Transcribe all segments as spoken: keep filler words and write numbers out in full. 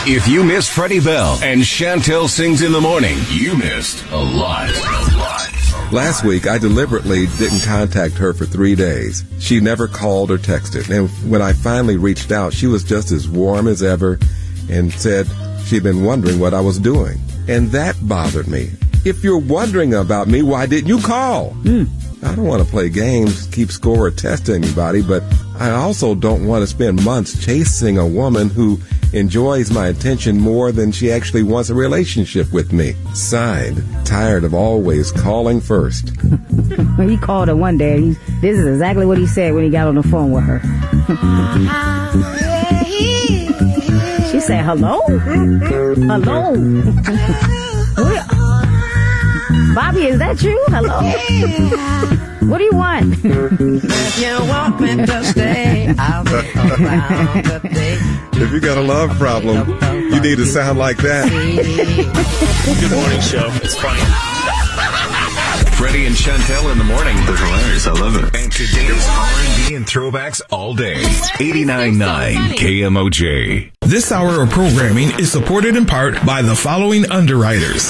If you missed Freddie Bell and Chantel Sings in the Morning, you missed a lot. A lot. Last week, I deliberately didn't contact her for three days. She never called or texted. And when I finally reached out, she was just as warm as ever and said she'd been wondering what I was doing. And that bothered me. If you're wondering about me, why didn't you call? Hmm. I don't want to play games, keep score, or test anybody, but I also don't want to spend months chasing a woman who enjoys my attention more than she actually wants a relationship with me. Signed, tired of always calling first. He called her one day. He, this is exactly what he said when he got on the phone with her. She said, hello? Hello? Bobby, is that you? Hello? What do you want? If you want me to stay, I'll be around today. If you got a love problem, you need to sound like that. Good morning, show. It's funny. Freddie and Chantel in the morning. They're hilarious. I love it. And today's R and B and throwbacks all day. eighty-nine point nine K M O J. This hour of programming is supported in part by the following underwriters.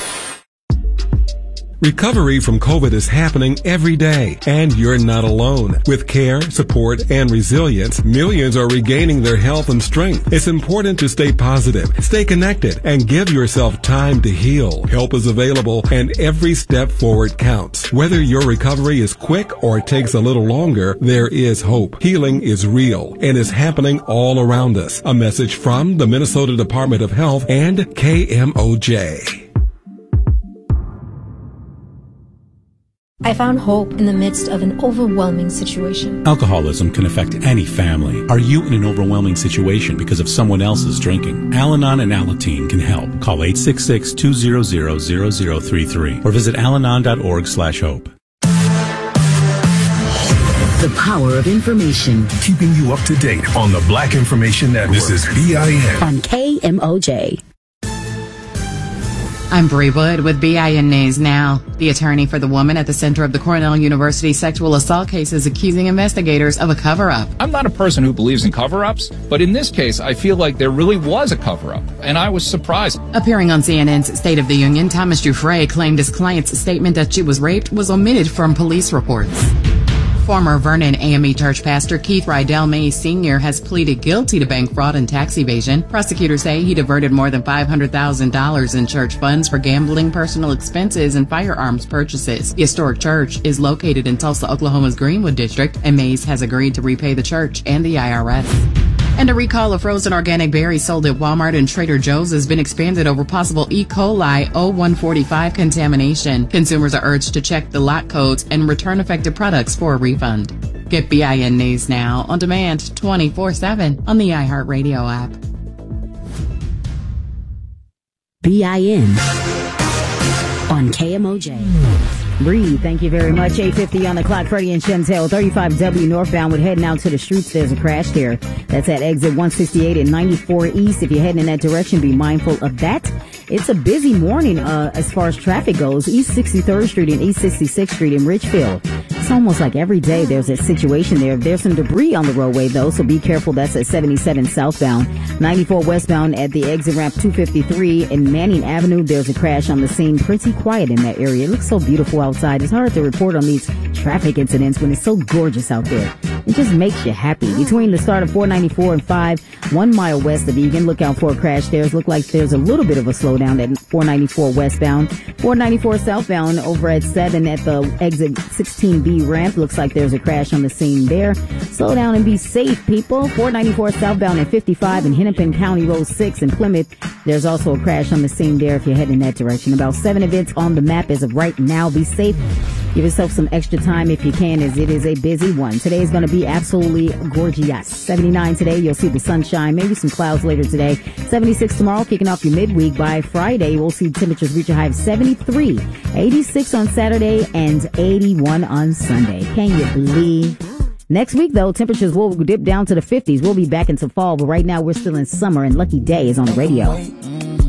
Recovery from COVID is happening every day, and you're not alone. With care, support, and resilience, millions are regaining their health and strength. It's important to stay positive, stay connected, and give yourself time to heal. Help is available, and every step forward counts. Whether your recovery is quick or takes a little longer, there is hope. Healing is real and is happening all around us. A message from the Minnesota Department of Health and K M O J. I found hope in the midst of an overwhelming situation. Alcoholism can affect any family. Are you in an overwhelming situation because of someone else's drinking? Al-Anon and Alateen can help. Call eight six six, two zero zero, zero zero three three or visit alanon dot org slash hope. The power of information. Keeping you up to date on the Black Information Network. This is B I N. On K M O J. I'm Bree Wood with B I N News Now. The attorney for the woman at the center of the Cornell University sexual assault case is accusing investigators of a cover-up. I'm not a person who believes in cover-ups, but in this case, I feel like there really was a cover-up, and I was surprised. Appearing on C N N's State of the Union, Thomas Giuffre claimed his client's statement that she was raped was omitted from police reports. Former Vernon A M E Church pastor Keith Rydell Mays Senior has pleaded guilty to bank fraud and tax evasion. Prosecutors say he diverted more than five hundred thousand dollars in church funds for gambling, personal expenses, and firearms purchases. The historic church is located in Tulsa, Oklahoma's Greenwood District, and Mays has agreed to repay the church and the I R S. And a recall of frozen organic berries sold at Walmart and Trader Joe's has been expanded over possible E. coli oh one forty-five contamination. Consumers are urged to check the lot codes and return affected products for a refund. Get B I N News Now on demand twenty-four seven on the iHeartRadio app. B I N on K M O J. Breathe. Thank you very much. eight fifty on the clock. Freddie and Chantel, thirty-five W northbound. We're heading out to the streets. There's a crash there. That's at exit one sixty-eight and ninety-four East. If you're heading in that direction, be mindful of that. It's a busy morning uh, as far as traffic goes. East sixty-third Street and East sixty-sixth Street in Richfield. It's almost like every day there's a situation there. There's some debris on the roadway, though, so be careful. That's at seventy-seven southbound. ninety-four westbound at the exit ramp two fifty-three in Manning Avenue. There's a crash on the scene. Pretty quiet in that area. It looks so beautiful outside. It's hard to report on these traffic incidents when it's so gorgeous out there. It just makes you happy. Between the start of four ninety-four and five, one mile west of Egan, look out for a crash there. It looks like there's a little bit of a slowdown at four ninety-four westbound. four ninety-four southbound over at seven at the exit sixteen B ramp. Looks like there's a crash on the scene there. Slow down and be safe, people. four ninety-four southbound at fifty-five in Hennepin County Road six in Plymouth. There's also a crash on the scene there if you're heading in that direction. About seven events on the map as of right now. Be safe. Give yourself some extra time if you can, as it is a busy one. Today is going to be absolutely gorgeous. seventy-nine today. You'll see the sunshine. Maybe some clouds later today. seventy-six tomorrow, kicking off your midweek. By Friday, we'll see temperatures reach a high of seventy-three. eighty-six on Saturday and eighty-one on Sunday. Can you believe? Next week, though, temperatures will dip down to the fifties. We'll be back into fall, but right now we're still in summer, and Lucky Day is on the radio.